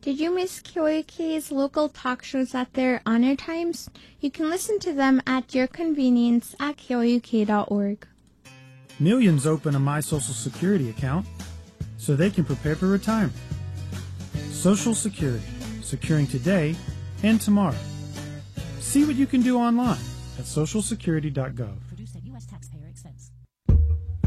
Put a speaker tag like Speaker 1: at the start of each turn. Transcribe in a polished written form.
Speaker 1: Did you miss KYUK's local talk shows at their honor times? You can listen to them at your convenience at KYUK.org.
Speaker 2: Millions open a My Social Security account so they can prepare for retirement. Social Security, securing today and tomorrow. See what you can do online at socialsecurity.gov.